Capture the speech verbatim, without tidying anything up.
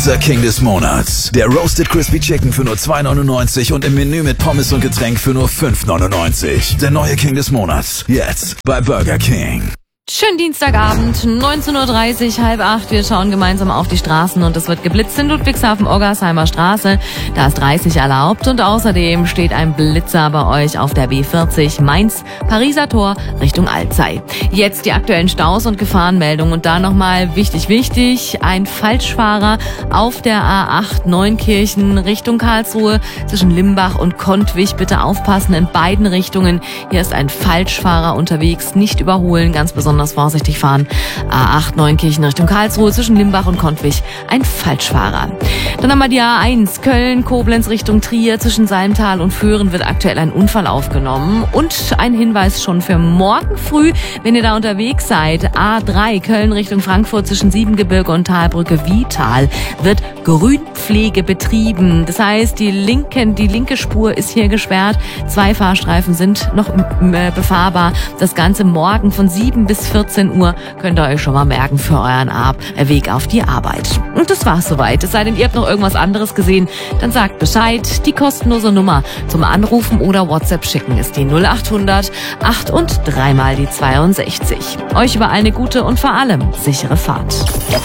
Unser King des Monats. Der Roasted Crispy Chicken für nur zwei neunundneunzig und im Menü mit Pommes und Getränk für nur fünf neunundneunzig. Der neue King des Monats. Jetzt bei Burger King. Schönen Dienstagabend, neunzehn Uhr dreißig, halb acht. Wir schauen gemeinsam auf die Straßen und es wird geblitzt in Ludwigshafen-Oggersheimer Straße. Da ist dreißig erlaubt und außerdem steht ein Blitzer bei euch auf der B vierzig Mainz, Pariser Tor Richtung Alzey. Jetzt die aktuellen Staus und Gefahrenmeldungen und da nochmal wichtig, wichtig, ein Falschfahrer auf der A acht Neunkirchen Richtung Karlsruhe zwischen Limbach und Kontwich. Bitte aufpassen in beiden Richtungen. Hier ist ein Falschfahrer unterwegs, nicht überholen, ganz besonders vorsichtig fahren. A acht Neunkirchen Richtung Karlsruhe zwischen Limbach und Kontwich, ein Falschfahrer. Dann haben wir die A eins Köln, Koblenz Richtung Trier zwischen Salmtal und Föhren wird aktuell ein Unfall aufgenommen. Und ein Hinweis schon für morgen früh, wenn ihr da unterwegs seid. A drei Köln Richtung Frankfurt zwischen Siebengebirge und Talbrücke Wietal wird Grünpflege betrieben. Das heißt, die linken, die linke Spur ist hier gesperrt. Zwei Fahrstreifen sind noch äh, befahrbar. Das Ganze morgen von sieben bis vierzehn Uhr könnt ihr euch schon mal merken für euren Ab Weg auf die Arbeit. Und das war's soweit. Es sei denn, ihr habt noch irgendwas anderes gesehen, dann sagt Bescheid. Die kostenlose Nummer zum Anrufen oder WhatsApp schicken ist die null achthundert acht und dreimal die zweiundsechzig. Euch überall eine gute und vor allem sichere Fahrt.